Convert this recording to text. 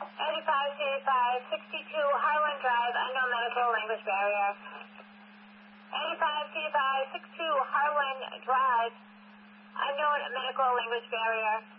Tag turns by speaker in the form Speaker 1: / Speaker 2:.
Speaker 1: 62 Harlan Drive, unknown medical language barrier. 62 Harlan Drive, unknown medical language barrier.